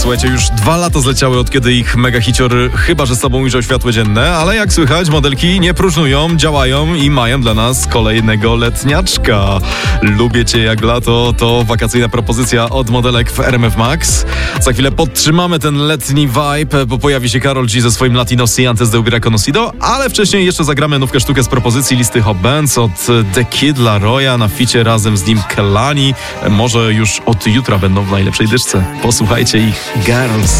Słuchajcie, już 2 lata zleciały od kiedy ich mega hicior chyba że z sobą ujrzał światło dzienne, ale jak słychać, modelki nie próżnują, działają i mają dla nas kolejnego letniaczka. Lubię cię jak lato, to wakacyjna propozycja od modelek w RMF Max. Za chwilę podtrzymamy ten letni vibe, bo pojawi się Karol G ze swoim Latino Si antes de hubiera conocido, ale wcześniej jeszcze zagramy nówkę sztukę z propozycji listy Hot Bands od The Kid Laroya na ficie razem z nim Kelani. Może już od jutra będą w najlepszej dyszce. Posłuchajcie ich, Girls.